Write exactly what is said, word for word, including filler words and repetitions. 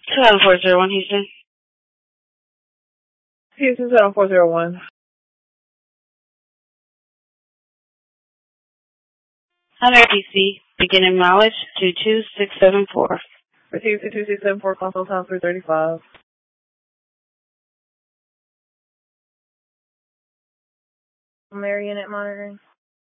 seven four zero one, Houston. Houston seven four zero one. Hunter D C, beginning mileage two two six seven four. Receive two two six seven four, console time three thirty-five. Marionette monitoring.